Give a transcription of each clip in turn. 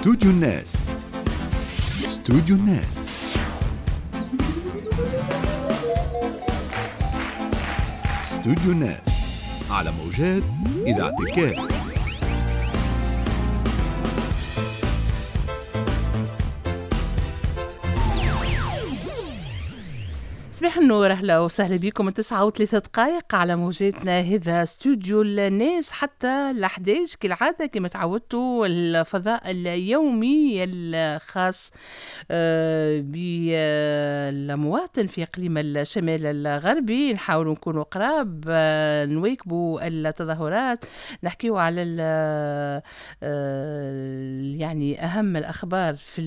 استوديو الناس. استوديو الناس. استوديو الناس على موجات إذاعة الكاف. صباح النور، أهلا وسهلا بكم. 9:03 على موجاتنا. هذا استوديو الناس حتى ل11 كالعادة كما تعودتوا، الفضاء اليومي الخاص بالمواطن في إقليم الشمال الغربي. نحاول نكونوا قراب، نواكبوا التظاهرات، نحكيوا على يعني أهم الأخبار في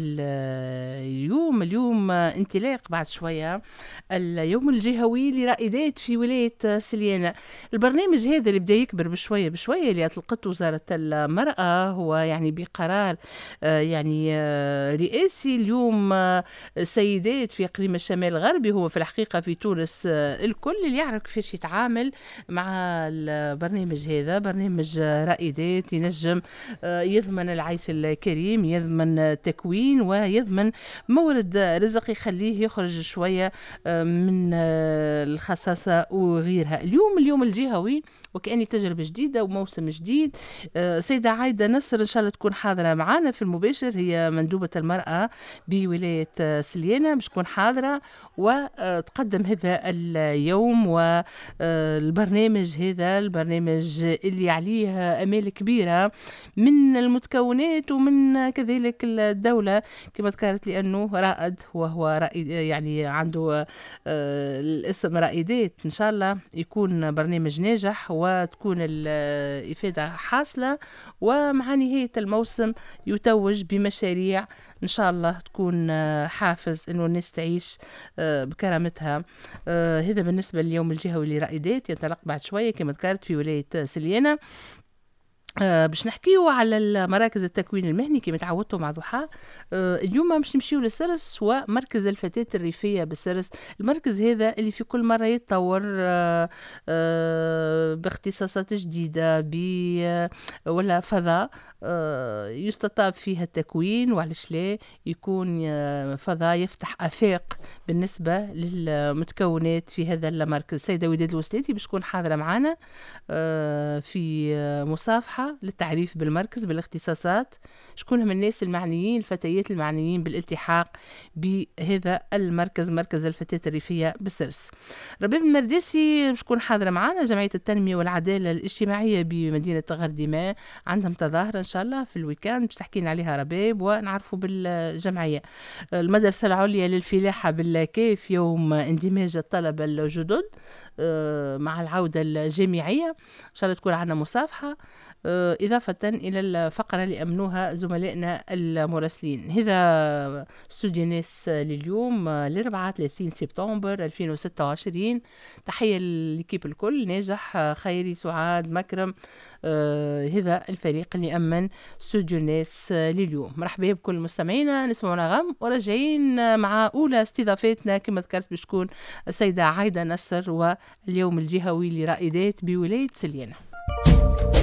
اليوم انطلاق بعد شوية اليوم الجهوي لرائدات في ولاية سليانة. البرنامج هذا اللي بدأ يكبر بشوية بشوية اللي أطلقته وزارة المرأة، هو يعني بقرار يعني رئاسي. اليوم سيدات في إقليم الشمال الغربي، هو في الحقيقة في تونس الكل اللي يعرف كيفاش يتعامل مع البرنامج هذا. برنامج رائدات ينجم يضمن العيش الكريم، يضمن تكوين ويضمن مورد رزق يخليه يخرج شوية من الخصاصة وغيرها. اليوم الجهوي وكأني تجربة جديدة وموسم جديد. سيدة عايدة نصر إن شاء الله تكون حاضرة معنا في المباشر، هي مندوبة المرأة بولاية سليانة، مش تكون حاضرة وتقدم هذا اليوم والبرنامج هذا. البرنامج اللي عليه أمال كبيرة من المتكونات ومن كذلك الدولة كما ذكرت، لأنه رائد وهو رائد يعني عنده الاسم رائدات. إن شاء الله يكون برنامج ناجح وتكون الإفادة حاصلة، ومع نهاية الموسم يتوج بمشاريع إن شاء الله تكون حافز إنه الناس تعيش بكرامتها. هذا بالنسبة لليوم الجهوي لرائدات، ينطلق بعد شوية كما ذكرت في ولاية سليانة. باش نحكيو على المراكز التكوين المهني كما تعودتوا مع ضحى. اليوم باش نمشيو للسرس ومركز الفتاة الريفية بالسرس. المركز هذا اللي في كل مرة يتطور باختصاصات جديدة ولا فضاء يستطاب فيها التكوين، وعلش لا يكون فضاء يفتح آفاق بالنسبة للمتكونات في هذا المركز. السيدة وداد الوسلاتي باش تكون حاضرة معنا في مصافحة للتعريف بالمركز بالاختصاصات، شكون هم الناس المعنيين، الفتيات المعنيين بالالتحاق بهذا المركز، مركز الفتاة الريفية بالسرس. رباب المرداسي باش تكون حاضرة معنا. جمعية التنمية والعدالة الاجتماعية بمدينة غرديمة عندهم تظاهرة إن شاء الله في الويكاند باش تحكينا عليها رباب ونعرفوا بالجمعية. المدرسة العليا للفلاحة بالكيف يوم اندماج الطلبة الجدد مع العودة الجامعية، إن شاء الله تكون عندنا مصافحة إضافة إلى الفقرة اللي أمنوها زملائنا المراسلين. هذا استوديو ناس لليوم الأربعاء 30 سبتمبر 2026. تحية للكيب الكل، ناجح، خيري، سعاد، مكرم، هذا الفريق اللي أمن استوديو ناس لليوم. مرحبا بكل مستمعينا، نسمعوا نغم ورجعين مع أولى استضافتنا كما ذكرت باش تكون السيدة عايدة نصر واليوم الجهوي لرائدات بولاية سليانة.